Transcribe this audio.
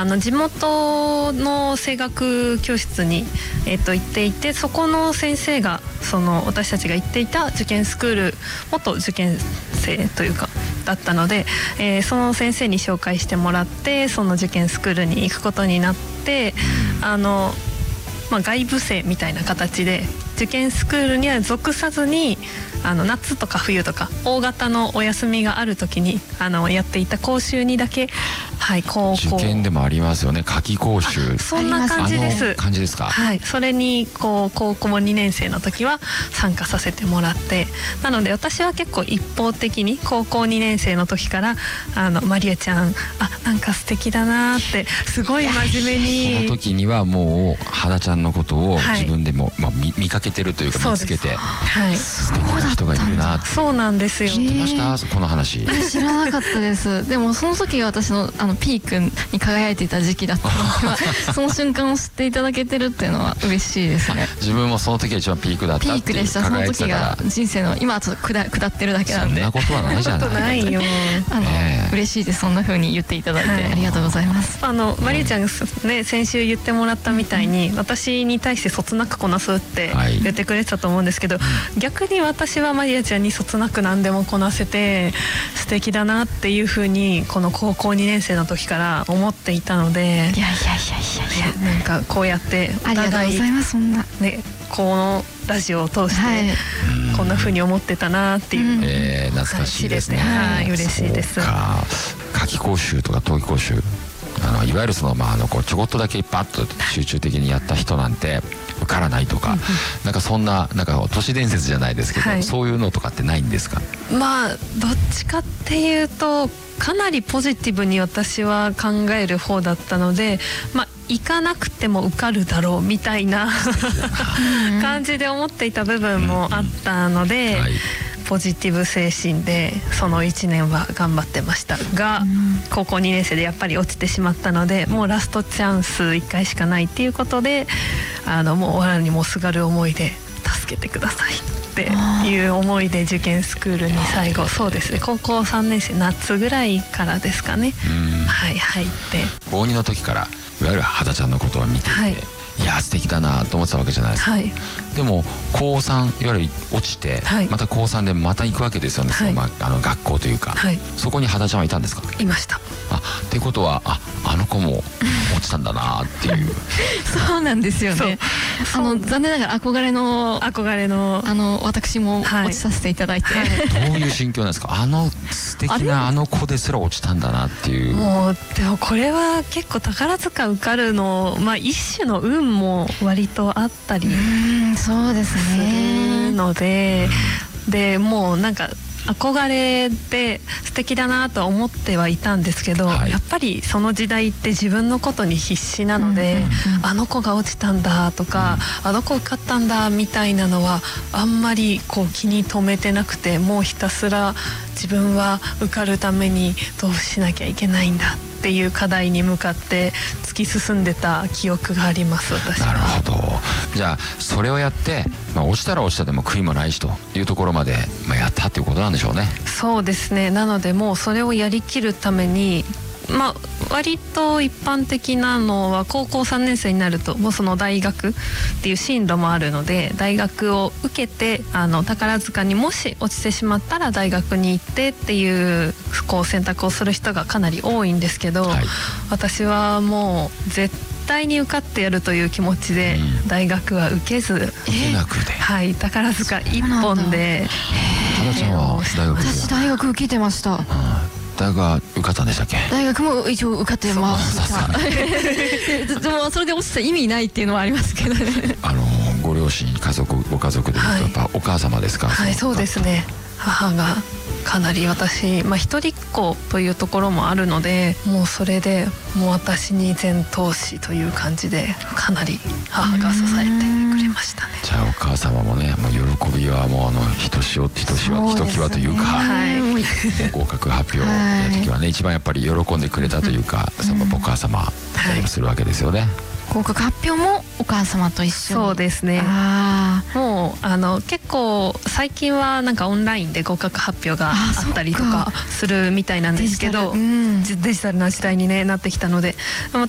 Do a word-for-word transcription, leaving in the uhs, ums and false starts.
あの地元の声楽教室に、えー、と行っていて、そこの先生がその私たちが行っていた受験スクール元受験生というかだったので、えー、その先生に紹介してもらって、その受験スクールに行くことになって、あの、まあ、外部生みたいな形で受験スクールには属さずに、あの夏とか冬とか大型のお休みがある時にあのやっていた講習にだけ、はい、高校受験でもありますよね、夏季講習。 そんな感じです。 あの感じですか。 はい、それにこう高校にねん生の時は参加させてもらって、なので私は結構一方的に高校にねん生の時からあのマリアちゃん、あ、なんか素敵だなってすごい真面目に。 その時にはもう肌ちゃんのことを自分でも、はい、まあ、見, 見かけてるというか見つけて、 はい、 素敵な人がいるなって。 そうなんですよ。 知ってました、この話。 知らなかったです。でもその時が私のあのピークに輝いていた時期だったのでその瞬間を知っていただけてるっていうのは嬉しいですね。 自分もその時が一番ピークだったっていう。 ピークでした。その時が人生の、今はちょっと下下ってるだけなんで。 そんなことはないじゃない。 そんなことないよ。 あの、えー、嬉しいです。そんな風に言っていただいて、はい、ありがとうございます。 あのマリアちゃんがね、先週言ってもらったみたいに、うん、私に対してそつなくこなすって言ってくれてたと思うんですけど、はい、逆に私はマリアちゃんにそつなく何でもこなせて素敵だなっていう風にこの高校にねん生の時から思っていたので、いやいやいやいやいや、なんかこうやってお互い、 ありがとうございます。そんなね、このラジオを通してこんな風に思ってたなっていう、 うん、えー、懐かしいですね。 はい、嬉しいです。 夏季講習とか冬季講習、あのいわゆるその、まあ、あのこうちょこっとだけパッと集中的にやった人なんて受からないとか、なんかそんななんか都市伝説じゃないですけど、はい、そういうのとかってないんですか。 まあどっちかっていうとかなりポジティブに私は考える方だったので、まあ行かなくても受かるだろうみたいな感じで思っていた部分もあったので、はい、ポジティブ精神でそのいちねんは頑張ってましたが、うん、高校にねん生でやっぱり落ちてしまったので、もうラストチャンスいっかいしかないっていうことで、あのもう我にもすがる思いで助けてくださいっていう思いで受験スクールに最後、そうですね、高校さんねん生夏ぐらいからですかね、はい、入って。 高にの時からいわゆる肌ちゃんのことを見ていて、はい、いや素敵だなと思ってたわけじゃないですか、はい、でも高さんいわゆる落ちて、はい、また高さんでまた行くわけですよね、はい、そのまあ、あの学校というか、はい、そこに肌ちゃんはいたんですか。 いました。 あ、ってことはああの子も落ちたんだなっていうそうなんですよね。あの残念ながら憧れの憧れのあの私も落ちさせていただいて、はいはい、どういう心境なんですか。あの素敵なあの子ですら落ちたんだなっていう。 もうでもこれは結構宝塚受かるの、まあ一種の運も割とあったりそうですねするので、でもうなんか憧れで素敵だなとは思ってはいたんですけど、はい、やっぱりその時代って自分のことに必死なので、うんうんうん、あの子が落ちたんだとか、うん、あの子受かったんだみたいなのはあんまりこう気に留めてなくて、もうひたすら自分は受かるためにどうしなきゃいけないんだっていう課題に向かって突き進んでた記憶があります、私は。 なるほど。じゃあそれをやって、まあ、落ちたら落ちたでも悔いもないしというところまで、まあ、やったっていうことなんでしょうね。 そうですね。なのでもうそれをやりきるために、まあ、割と一般的なのは高校さんねん生になるともうその大学っていう進路もあるので、大学を受けてあの宝塚にもし落ちてしまったら大学に行ってっていうこう選択をする人がかなり多いんですけど、はい、私はもう絶対絶対に受かってやるという気持ちで大学は受けず、うん、受けなくて、 はい、宝塚一本で。 花ちゃんは大学、 私大学受けてました。 大学は受かったんでしたっけ。 大学も一応受かってましたでもそれで落ちた意味ないっていうのはありますけどねあのご両親家族ご家族でいうとやっぱお母様ですか。 はい、そうですね。母がかなり私、まあ、一人っ子というところもあるので、もうそれでもう私に全投資という感じでかなり母が支えてくれましたね。 じゃあお母様もね、もう喜びはもうあのひとしおひとしわひときわというか、はい、合格発表の時はね、一番やっぱり喜んでくれたというか、そのお母様だったりもするわけですよね。 合格発表もお母様と一緒に。 そうですね。あもうあの結構最近はなんかオンラインで合格発表があったりとかするみたいなんですけど、デジタル、うん、デジタルな時代に、ね、なってきたので、